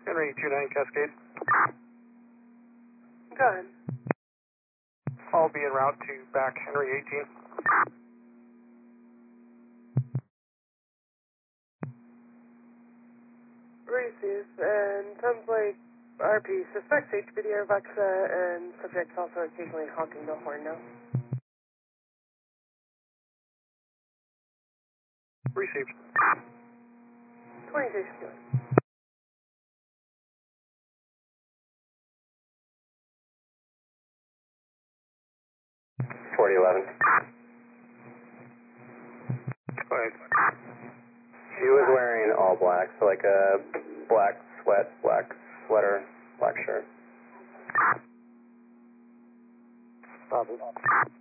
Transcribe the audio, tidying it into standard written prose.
Henry 29 Cascade. Go ahead. I'll be en route to back Henry 18. Receive, and sounds like RP suspects HPD Airvaxa and subjects also occasionally honking the horn now. Received. 26 good. Right. She was wearing all black, so like a black sweat, black sweater, black shirt. Copy.